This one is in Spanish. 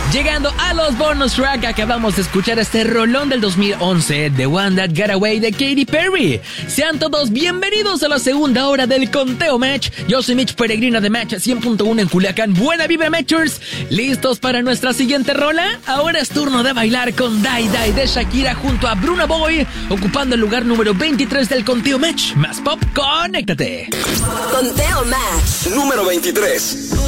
Llegando a los bonus track, acabamos de escuchar este rolón del 2011, The One That Got Away de Katy Perry. Sean todos bienvenidos a la segunda hora del Conteo Match. Yo soy Mitch Peregrina de Match 100.1 en Culiacán. Buena vibra, Matchers. ¿Listos para nuestra siguiente rola? Ahora es turno de bailar con Die Die de Shakira junto a Burna Boy, ocupando el lugar número 23 del Conteo Match. Más pop, conéctate. Conteo Match número 23.